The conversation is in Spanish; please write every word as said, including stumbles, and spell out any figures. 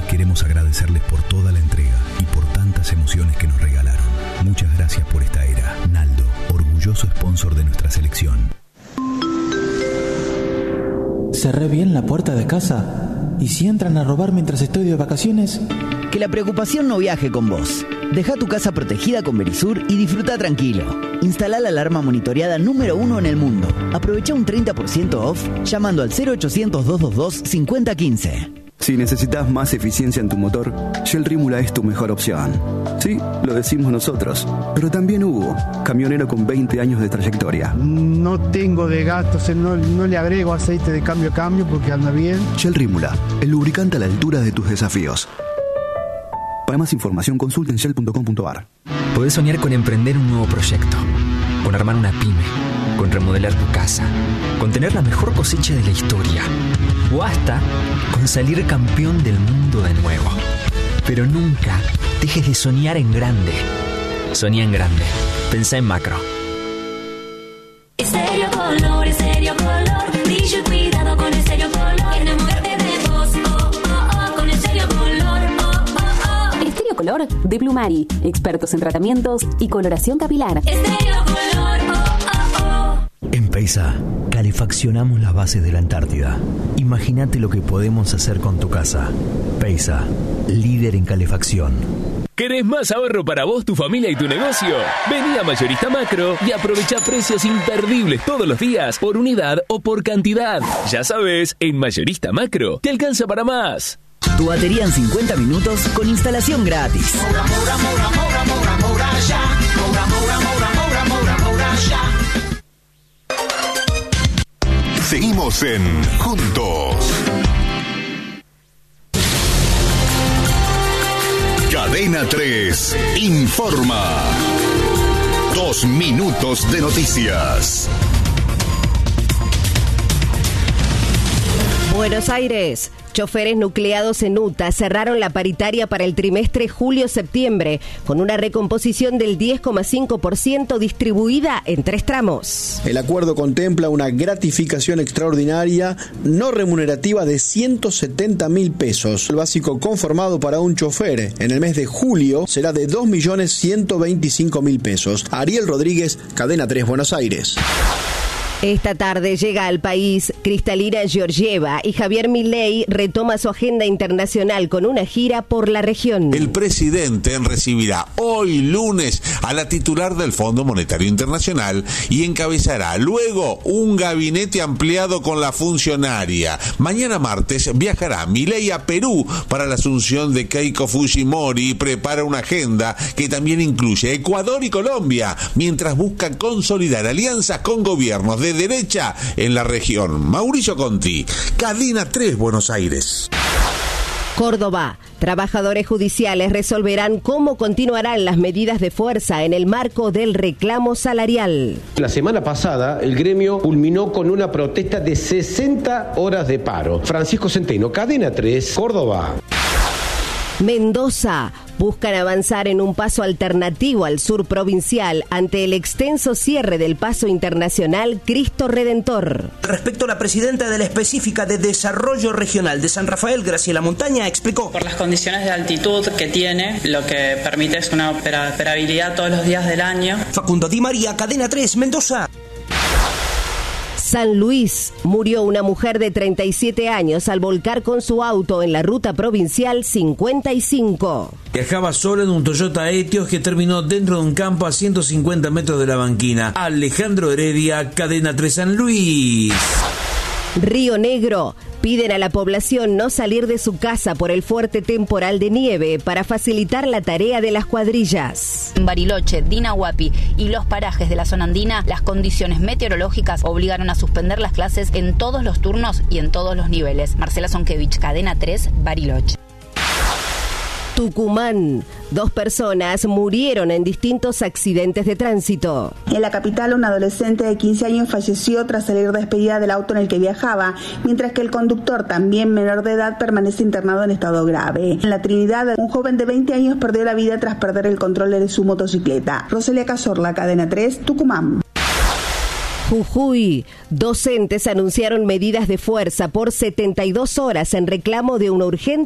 queremos agradecerles por toda la entrega y por tantas emociones que nos regalaron. Muchas gracias por esta era. Naldo, orgulloso sponsor de nuestra selección. Cerré bien la puerta de casa. ¿Y si entran a robar mientras estoy de vacaciones? Que la preocupación no viaje con vos. Deja tu casa protegida con Verisur y disfruta tranquilo. Instala la alarma monitoreada número uno en el mundo. Aprovecha un treinta por ciento off llamando al cero ochocientos, doscientos veintidós, cincuenta quince. Si necesitas más eficiencia en tu motor, Shell Rímula es tu mejor opción. Sí, lo decimos nosotros, pero también Hugo, camionero con veinte años de trayectoria. No tengo de gastos, no, no le agrego aceite de cambio a cambio porque anda bien. Shell Rímula, el lubricante a la altura de tus desafíos. Para más información, consulta en shell punto com punto a r. Podés soñar con emprender un nuevo proyecto, con armar una pyme, con remodelar tu casa, con tener la mejor cosecha de la historia, o hasta con salir campeón del mundo de nuevo. Pero nunca dejes de soñar en grande. Soñá en grande. Pensá en macro. Estéreo Color, Estéreo Color. Brillo y cuidado con Estéreo Color. Enamórate de vos, oh, oh, oh, con Estéreo Color, oh, oh, oh. Estéreo Color de Plumari. Expertos en tratamientos y coloración capilar. Estéreo Color, oh, oh, oh. En Peisa, calefaccionamos las bases de la Antártida. Imagínate lo que podemos hacer con tu casa. Peisa, líder en calefacción. ¿Querés más ahorro para vos, tu familia y tu negocio? Vení a Mayorista Macro y aprovecha precios imperdibles todos los días, por unidad o por cantidad. Ya sabes, en Mayorista Macro te alcanza para más. Tu batería en cincuenta minutos con instalación gratis. Mora, mora, mora, mora, mora, mora, ya. Mora, mora, mora, mora, mora, mora, ya. Seguimos en Juntos. Cadena tres informa. Dos minutos de noticias. Buenos Aires. Choferes nucleados en U T A cerraron la paritaria para el trimestre julio-septiembre con una recomposición del diez coma cinco por ciento distribuida en tres tramos. El acuerdo contempla una gratificación extraordinaria no remunerativa de ciento setenta mil pesos. El básico conformado para un chofer en el mes de julio será de dos millones ciento veinticinco mil pesos. Ariel Rodríguez, Cadena tres, Buenos Aires. Esta tarde llega al país Cristalina Georgieva y Javier Milei retoma su agenda internacional con una gira por la región. El presidente recibirá hoy lunes a la titular del Fondo Monetario Internacional y encabezará luego un gabinete ampliado con la funcionaria. Mañana martes viajará Milei a Perú para la asunción de Keiko Fujimori y prepara una agenda que también incluye Ecuador y Colombia, mientras busca consolidar alianzas con gobiernos de derecha en la región. Mauricio Conti, Cadena tres, Buenos Aires. Córdoba. Trabajadores judiciales resolverán cómo continuarán las medidas de fuerza en el marco del reclamo salarial. La semana pasada, el gremio culminó con una protesta de sesenta horas de paro. Francisco Centeno, Cadena tres, Córdoba. Mendoza. Buscan avanzar en un paso alternativo al sur provincial ante el extenso cierre del paso internacional Cristo Redentor. Respecto a la presidenta de la específica de Desarrollo Regional de San Rafael, Graciela Montaña, explicó. Por las condiciones de altitud que tiene, lo que permite es una operabilidad todos los días del año. Facundo Di María, Cadena tres, Mendoza. San Luis. Murió una mujer de treinta y siete años al volcar con su auto en la ruta provincial cincuenta y cinco. Viajaba solo en un Toyota Etios que terminó dentro de un campo a ciento cincuenta metros de la banquina. Alejandro Heredia, Cadena tres, San Luis. Río Negro. Piden a la población no salir de su casa por el fuerte temporal de nieve para facilitar la tarea de las cuadrillas. En Bariloche, Dinahuapi y los parajes de la zona andina, las condiciones meteorológicas obligaron a suspender las clases en todos los turnos y en todos los niveles. Marcela Zonkevich, Cadena tres, Bariloche. Tucumán. Dos personas murieron en distintos accidentes de tránsito. En la capital, un adolescente de quince años falleció tras salir despedida del auto en el que viajaba, mientras que el conductor, también menor de edad, permanece internado en estado grave. En la Trinidad, un joven de veinte años perdió la vida tras perder el control de su motocicleta. Roselia Cazorla, Cadena tres, Tucumán. Jujuy. Docentes anunciaron medidas de fuerza por setenta y dos horas en reclamo de una urgente